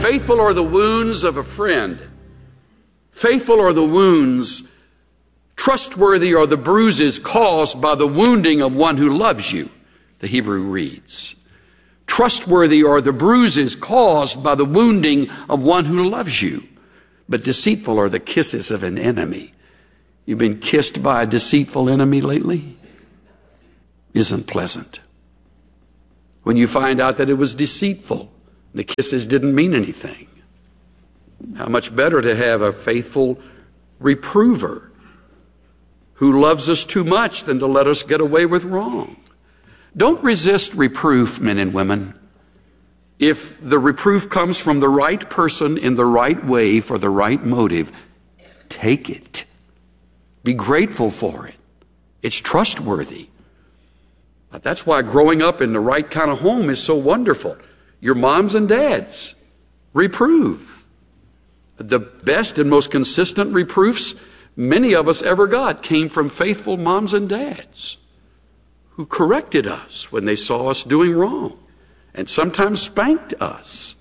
Faithful are the wounds of a friend. Faithful are the wounds. Trustworthy are the bruises caused by the wounding of one who loves you, the Hebrew reads. Trustworthy are the bruises caused by the wounding of one who loves you. But deceitful are the kisses of an enemy. You've been kissed by a deceitful enemy lately? Isn't pleasant. When you find out that it was deceitful, the kisses didn't mean anything. How much better to have a faithful reprover who loves us too much than to let us get away with wrong. Don't resist reproof, men and women. If the reproof comes from the right person in the right way for the right motive, take it. Be grateful for it. It's trustworthy. But that's why growing up in the right kind of home is so wonderful. Your moms and dads reprove. The best and most consistent reproofs many of us ever got came from faithful moms and dads who corrected us when they saw us doing wrong and sometimes spanked us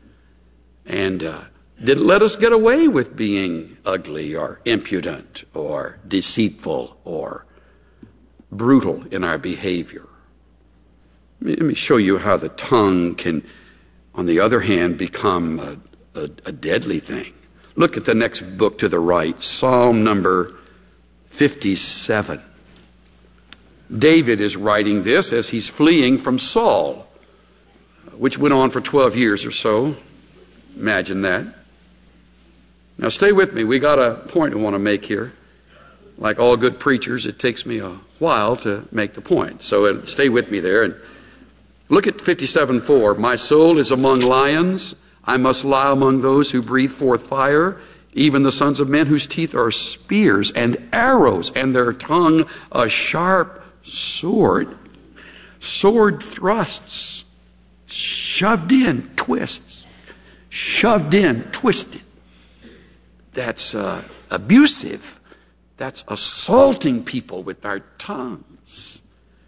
and didn't let us get away with being ugly or impudent or deceitful or brutal in our behavior. Let me show you how the tongue can, on the other hand, become a deadly thing. Look at the next book to the right, Psalm number 57. David is writing this as he's fleeing from Saul, which went on for 12 years or so. Imagine that. Now stay with me. We got a point I want to make here. Like all good preachers, it takes me a while to make the point. So stay with me there. And look at 57:4. My soul is among lions. I must lie among those who breathe forth fire, even the sons of men whose teeth are spears and arrows, and their tongue a sharp sword. Sword thrusts, shoved in, twists, shoved in, twisted. That's abusive. That's assaulting people with our tongues.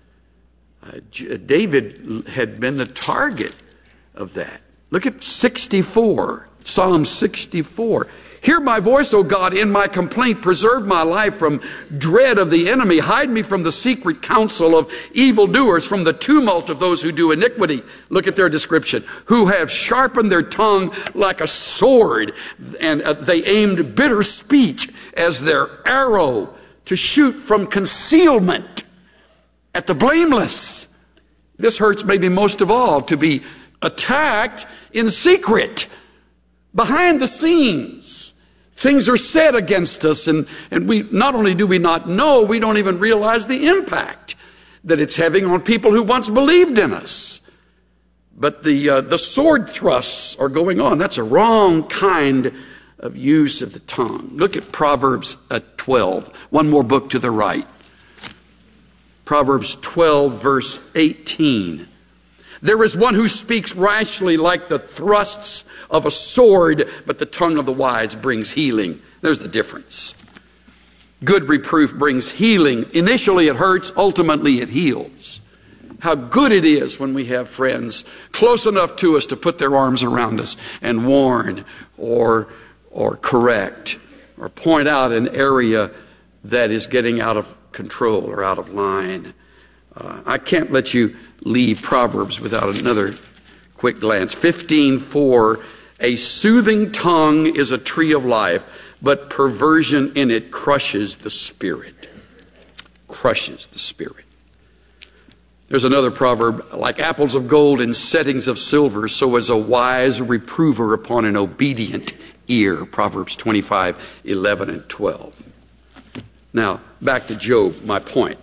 David had been the target of that. Look at 64, Psalm 64. Hear my voice, O God, in my complaint. Preserve my life from dread of the enemy. Hide me from the secret counsel of evildoers, from the tumult of those who do iniquity. Look at their description. Who have sharpened their tongue like a sword, and they aimed bitter speech as their arrow to shoot from concealment at the blameless. This hurts maybe most of all, to be attacked in secret, behind the scenes. Things are said against us, and we not only do we not know, we don't even realize the impact that it's having on people who once believed in us. But the sword thrusts are going on. That's a wrong kind of use of the tongue. Look at Proverbs 12. One more book to the right. Proverbs 12, verse 18. There is one who speaks rashly like the thrusts of a sword, but the tongue of the wise brings healing. There's the difference. Good reproof brings healing. Initially it hurts, ultimately it heals. How good it is when we have friends close enough to us to put their arms around us and warn or correct or point out an area that is getting out of control or out of line. I can't let you leave Proverbs without another quick glance. 15:4, a soothing tongue is a tree of life, but perversion in it crushes the spirit. Crushes the spirit. There's another proverb, like apples of gold in settings of silver, so is a wise reprover upon an obedient ear. Proverbs 25:11 and 12. Now, back to Job, my point.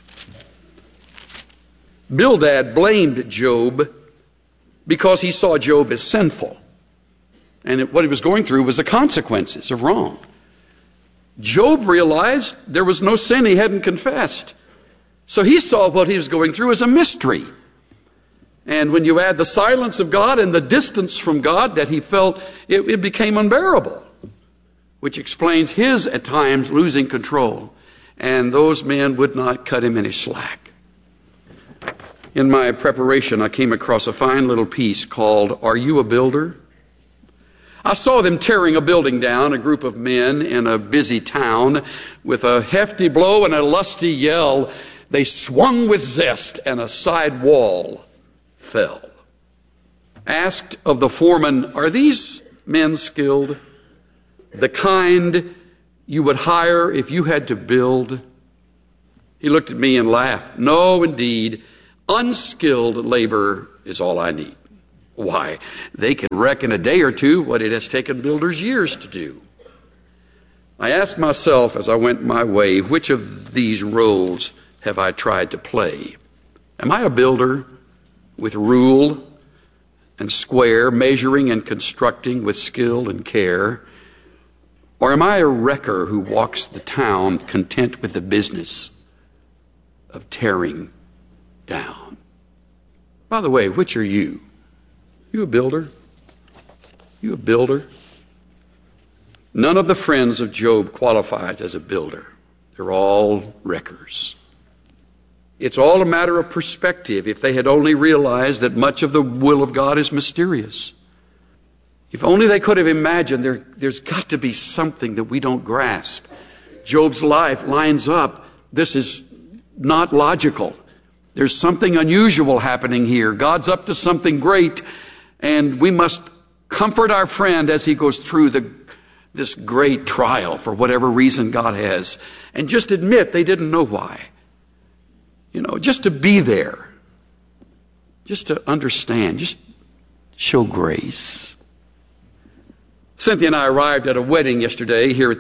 Bildad blamed Job because he saw Job as sinful. And what he was going through was the consequences of wrong. Job realized there was no sin he hadn't confessed. So he saw what he was going through as a mystery. And when you add the silence of God and the distance from God that he felt, it became unbearable, which explains his, at times, losing control. And those men would not cut him any slack. In my preparation, I came across a fine little piece called, Are You a Builder? I saw them tearing a building down, a group of men in a busy town. With a hefty blow and a lusty yell, they swung with zest, and a side wall fell. Asked of the foreman, "Are these men skilled? The kind you would hire if you had to build?" He looked at me and laughed. "No, indeed. Unskilled labor is all I need." Why, they can wreck in a day or two what it has taken builders years to do. I asked myself as I went my way, which of these roles have I tried to play? Am I a builder with rule and square, measuring and constructing with skill and care? Or am I a wrecker who walks the town content with the business of tearing down? By the way, which are you? You a builder? You a builder? None of the friends of Job qualifies as a builder. They're all wreckers. It's all a matter of perspective. If they had only realized that much of the will of God is mysterious. If only they could have imagined there's got to be something that we don't grasp. Job's life lines up. This is not logical. There's something unusual happening here. God's up to something great, and we must comfort our friend as he goes through this great trial for whatever reason God has. And just admit they didn't know why. Just to be there. Just to understand. Just show grace. Cynthia and I arrived at a wedding yesterday here at